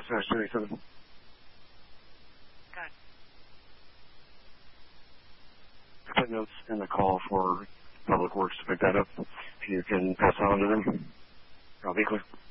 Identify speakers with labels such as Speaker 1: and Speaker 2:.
Speaker 1: /77.
Speaker 2: Good.
Speaker 1: I put notes in the call for Public Works to pick that up. If you can pass it on to them, I'll be quick.